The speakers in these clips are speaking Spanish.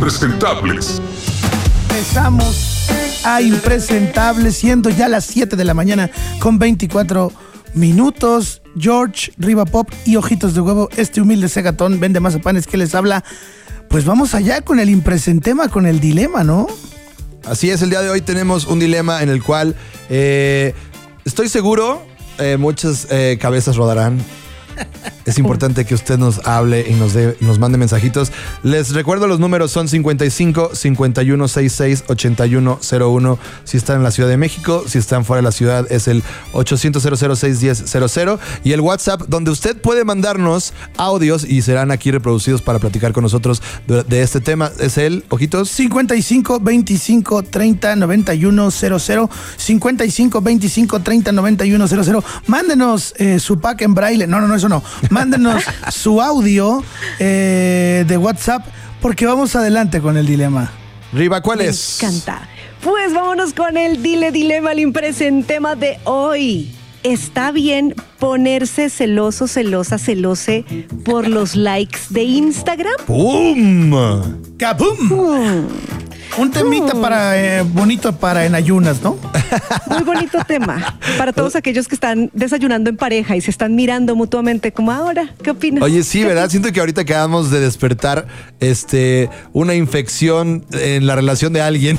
Impresentables. Empezamos a Impresentables, siendo ya las 7 de la mañana con 24 minutos. George, Riva Pop y Ojitos de Huevo, este humilde cegatón vende mazapanes que les habla. Pues vamos allá con el impresentema, con el dilema, ¿no? Así es, el día de hoy tenemos un dilema en el cual estoy seguro muchas cabezas rodarán. Es importante que usted nos hable y nos mande mensajitos. Les recuerdo, los números son 55 51 66 8101 si están en la Ciudad de México. Si están fuera de la ciudad es el 800 610 00. Y el WhatsApp, donde usted puede mandarnos audios y serán aquí reproducidos para platicar con nosotros de este tema, es el, ojitos, 55 25 30 91 00. 55 25 30 91 00. Mándenos su pack en braille. No, eso no. Mándenos su audio de WhatsApp, porque vamos adelante con el dilema. Riva, ¿cuál es? Me encanta. Pues vámonos con el dilema, el impresentema de hoy. ¿Está bien ponerse celoso, celosa, celose por los likes de Instagram? ¡Pum! ¡Kabum! Un temita para bonito para en ayunas, ¿no? Muy bonito tema. Para todos aquellos que están desayunando en pareja y se están mirando mutuamente, como ahora, ¿qué opinas? Oye, sí, ¿verdad? Siento que ahorita acabamos de despertar una infección en la relación de alguien.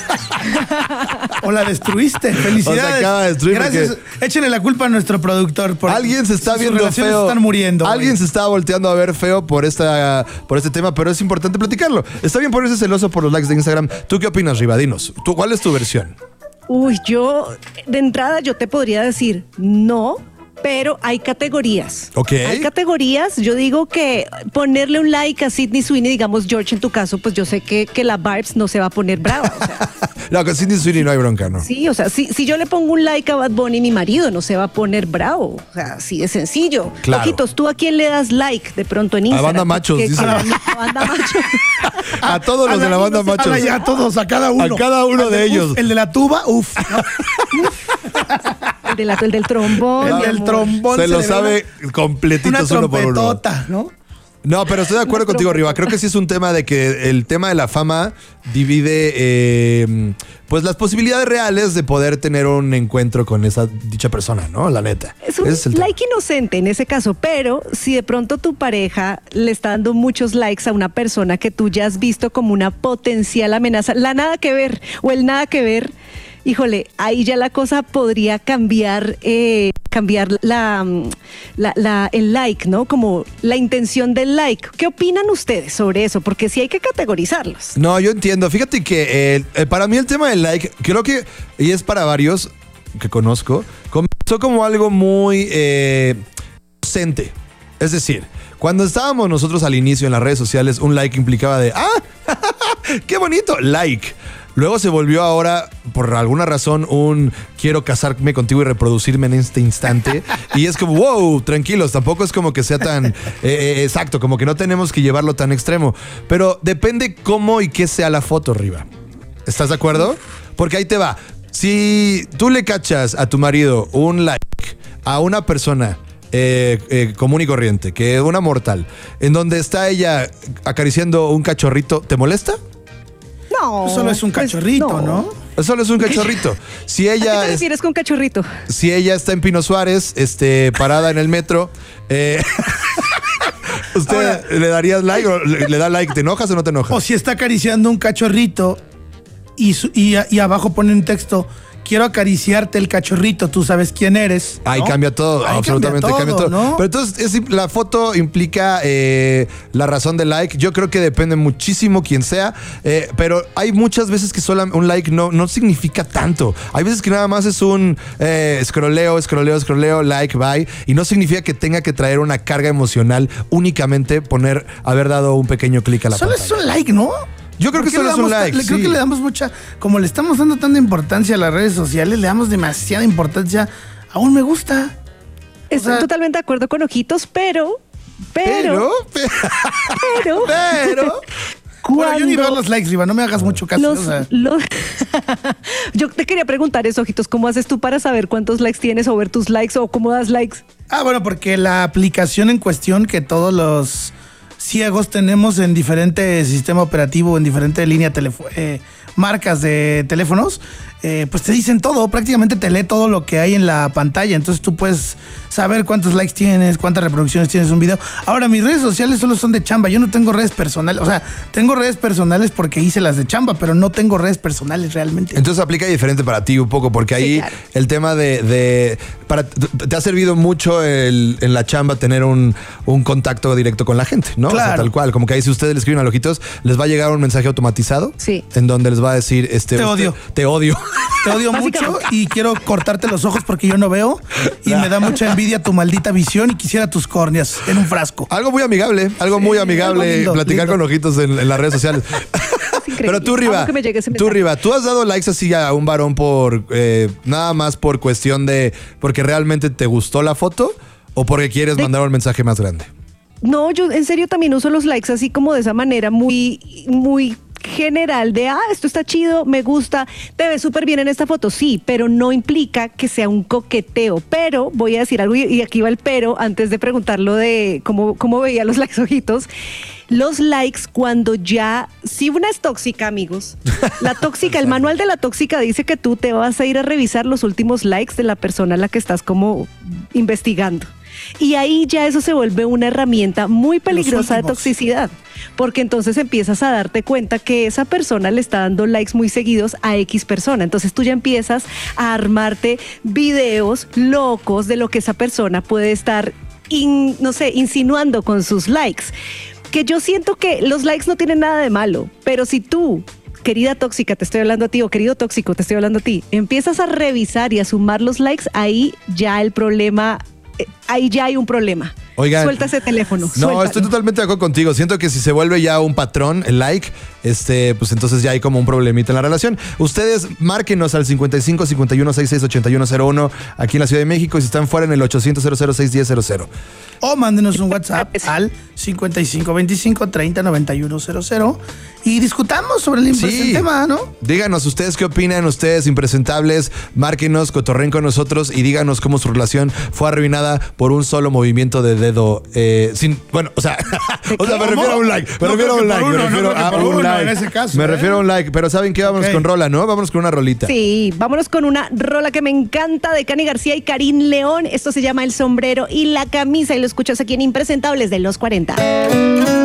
O la destruiste. Felicidades. O se acaba de destruir. Gracias. Échenle la culpa a nuestro productor. Alguien se está viendo sus feo. Están muriendo. Alguien se está volteando a ver feo por este tema, pero es importante platicarlo. Está bien ponerse celoso por los likes de Instagram. ¿Tú qué opinas, Riva? Dinos, ¿cuál es tu versión? Uy, de entrada yo te podría decir no, pero hay categorías. Ok. Hay categorías. Yo digo que ponerle un like a Sydney Sweeney, digamos George en tu caso, pues yo sé que la Barbs no se va a poner brava. O sea. No, con Sydney Sweeney no hay bronca, ¿no? Sí, o sea, si yo le pongo un like a Bad Bunny, mi marido no se va a poner bravo. O sea, así de sencillo. Claro. Ojitos, ¿tú a quién le das like de pronto en Instagram? A Banda Machos, dice. A Banda Machos. A todos los de la Banda Machos. A todos, a cada uno. A cada uno de ellos. El de la tuba, uff. El del trombón. El del trombón. Se lo sabe completitos uno por uno. Una trompetota, ¿no? No, pero estoy de acuerdo contigo, Riva. Creo que sí es un tema de que el tema de la fama divide pues las posibilidades reales de poder tener un encuentro con esa dicha persona, ¿no? La neta. Es un like inocente en ese caso, pero si de pronto tu pareja le está dando muchos likes a una persona que tú ya has visto como una potencial amenaza, la nada que ver o el nada que ver, híjole, ahí ya la cosa podría cambiar el like, ¿no? Como la intención del like. ¿Qué opinan ustedes sobre eso? Porque sí hay que categorizarlos. No, yo entiendo. Fíjate que para mí el tema del like, creo que, y es para varios que conozco, comenzó como algo muy inocente. Es decir, cuando estábamos nosotros al inicio en las redes sociales, un like implicaba de ¡qué bonito! Like. Luego se volvió ahora, por alguna razón, quiero casarme contigo y reproducirme en este instante. Y es como, wow, tranquilos, tampoco es como que sea tan exacto, como que no tenemos que llevarlo tan extremo. Pero depende cómo y qué sea la foto, Riva. ¿Estás de acuerdo? Porque ahí te va. Si tú le cachas a tu marido un like a una persona común y corriente, que es una mortal, en donde está ella acariciando un cachorrito, ¿te molesta? No. Solo es un cachorrito, ¿no? Solo es un cachorrito. Si ella ¿a qué te refieres con cachorrito? Si ella está en Pino Suárez, parada en el metro, ¿usted ahora le darías like o le da like? ¿Te enojas o no te enojas? O si está acariciando un cachorrito y abajo pone un texto: quiero acariciarte el cachorrito, tú sabes quién eres, ¿no? Ahí cambia todo, ahí absolutamente cambia todo. ¿no? Pero entonces la foto implica la razón del like. Yo creo que depende muchísimo quién sea, pero hay muchas veces que solo un like no significa tanto. Hay veces que nada más es un scrolleo, like, bye, y no significa que tenga que traer una carga emocional únicamente haber dado un pequeño clic a la pantalla. Solo es un like, ¿no? Yo creo que solo es un like. Creo que le damos como le estamos dando tanta importancia a las redes sociales, le damos demasiada importancia a un me gusta. Estoy totalmente de acuerdo con Ojitos, pero. Pero. Bueno, yo ni veo los likes, Riva, no me hagas mucho caso. Yo te quería preguntar eso, Ojitos, ¿cómo haces tú para saber cuántos likes tienes o ver tus likes o cómo das likes? Bueno, porque la aplicación en cuestión que todos los ciegos tenemos en diferente sistema operativo, en diferente línea marcas de teléfonos, pues te dicen todo, prácticamente te lee todo lo que hay en la pantalla, entonces tú puedes saber cuántos likes tienes, cuántas reproducciones tienes en un video. Ahora, mis redes sociales solo son de chamba, yo no tengo redes personales, o sea, tengo redes personales porque hice las de chamba, pero no tengo redes personales realmente. Entonces aplica diferente para ti un poco, porque ahí claro, el tema te ha servido mucho en la chamba tener un contacto directo con la gente, ¿no? Claro. O sea, tal cual, como que ahí si ustedes le escriben a Ojitos, les va a llegar un mensaje automatizado, sí, en donde les va a decir, te odio. Te odio. Te odio mucho y quiero cortarte los ojos porque yo no veo y me da mucha envidia tu maldita visión y quisiera tus córneas en un frasco. Algo muy amigable, muy amigable, lindo, platicar lindo con Ojitos en las redes sociales. Pero tú, Riva, ¿tú has dado likes así a un varón por nada más por cuestión de porque realmente te gustó la foto o porque quieres mandar un mensaje más grande? No, yo en serio también uso los likes así como de esa manera muy general de, esto está chido, me gusta, te ves súper bien en esta foto, sí, pero no implica que sea un coqueteo. Pero voy a decir algo, y aquí va el pero, antes de preguntarlo de cómo veía los likes Ojitos. Los likes cuando ya, si una es tóxica, amigos, la tóxica, el manual de la tóxica dice que tú te vas a ir a revisar los últimos likes de la persona a la que estás como investigando. Y ahí ya eso se vuelve una herramienta muy peligrosa de toxicidad, porque entonces empiezas a darte cuenta que esa persona le está dando likes muy seguidos a X persona. Entonces tú ya empiezas a armarte videos locos de lo que esa persona puede estar, insinuando con sus likes. Que yo siento que los likes no tienen nada de malo, pero si tú, querida tóxica, te estoy hablando a ti, o querido tóxico, te estoy hablando a ti, empiezas a revisar y a sumar los likes, ahí ya el problema... Ahí ya hay un problema. Oigan, suelta ese teléfono. No, suéltalo. Estoy totalmente de acuerdo contigo. Siento que si se vuelve ya un patrón, el like, pues entonces ya hay como un problemita en la relación. Ustedes márquenos al 55 51 66 8101 aquí en la Ciudad de México y si están fuera en el 800 610 o mándenos un WhatsApp al 55 25 30 91 00 y discutamos sobre el tema, ¿no? Díganos ustedes qué opinan, ustedes impresentables, márquenos, cotorren con nosotros y díganos cómo su relación fue arruinada por un solo movimiento de dedo. Me refiero a un like. Me refiero a un like, pero ¿saben qué? Vámonos con rola, ¿no? Vámonos con una rolita. Sí, vámonos con una rola que me encanta de Cani García y Karim León. Esto se llama El Sombrero y la Camisa y lo escuchas aquí en Impresentables de los 40.